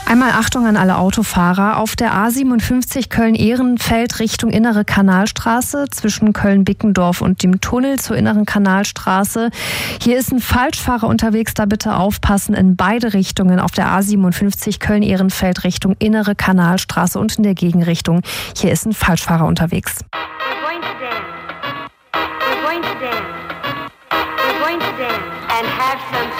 Einmal Achtung an alle Autofahrer. Auf der A57 Köln-Ehrenfeld Richtung Innere Kanalstraße zwischen Köln-Bickendorf und dem Tunnel zur Inneren Kanalstraße. Hier ist ein Falschfahrer unterwegs, da bitte aufpassen in beide Richtungen. Auf der A57 Köln-Ehrenfeld Richtung Innere Kanalstraße und in der Gegenrichtung. Hier ist ein Falschfahrer unterwegs. We're going to dance. We're going to dance. We're going to dance and have some